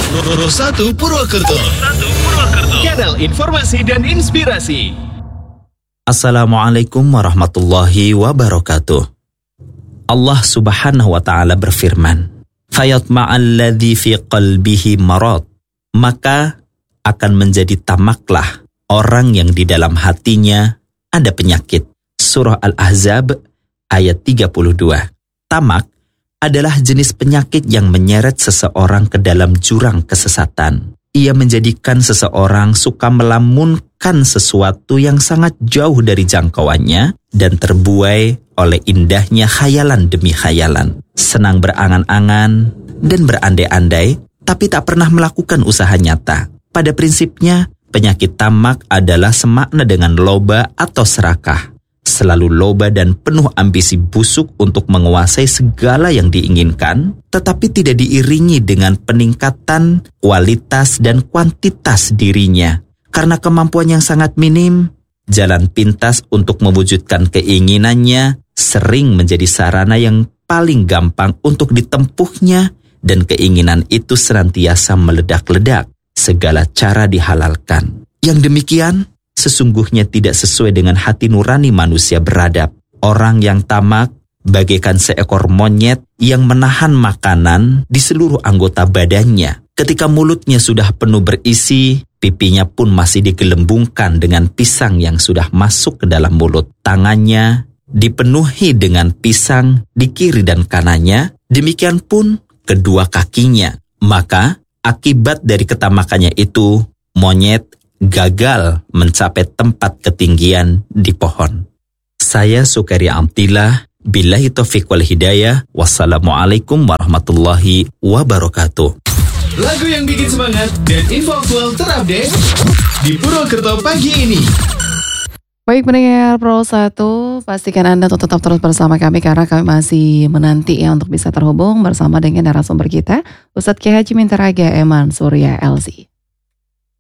Roro 1 Purwokerto. Kanal informasi dan inspirasi. Assalamualaikum warahmatullahi wabarakatuh. Allah subhanahu wa ta'ala berfirman, fayatma'alladzi fi qalbihi marad, maka akan menjadi tamaklah orang yang di dalam hatinya ada penyakit. Surah Al-Ahzab ayat 32. Tamak adalah jenis penyakit yang menyeret seseorang ke dalam jurang kesesatan. Ia menjadikan seseorang suka melamunkan sesuatu yang sangat jauh dari jangkauannya dan terbuai oleh indahnya khayalan demi khayalan. Senang berangan-angan dan berandai-andai, tapi tak pernah melakukan usaha nyata. Pada prinsipnya, penyakit tamak adalah semakna dengan loba atau serakah. Selalu loba dan penuh ambisi busuk untuk menguasai segala yang diinginkan, tetapi tidak diiringi dengan peningkatan kualitas dan kuantitas dirinya. Karena kemampuan yang sangat minim, jalan pintas untuk mewujudkan keinginannya sering menjadi sarana yang paling gampang untuk ditempuhnya, dan keinginan itu senantiasa meledak-ledak. Segala cara dihalalkan. Yang demikian sesungguhnya tidak sesuai dengan hati nurani manusia beradab. Orang yang tamak bagaikan seekor monyet yang menahan makanan di seluruh anggota badannya. Ketika mulutnya sudah penuh berisi, pipinya pun masih digelembungkan dengan pisang yang sudah masuk ke dalam mulut. Tangannya dipenuhi dengan pisang di kiri dan kanannya, demikian pun kedua kakinya. Maka akibat dari ketamakannya itu, monyet gagal mencapai tempat ketinggian di pohon. Saya Sukaria Amtillah, billahi taufiq wal hidayah. Wassalamualaikum warahmatullahi wabarakatuh. Lagu yang bikin semangat dan info aktual terupdate di Purwokerto pagi ini. Baik pendengar Pro 1, pastikan Anda untuk tetap terus bersama kami karena kami masih menanti ya untuk bisa terhubung bersama dengan narasumber kita, Ustadz Kiai Haji Mintaraga Eman Surya LC.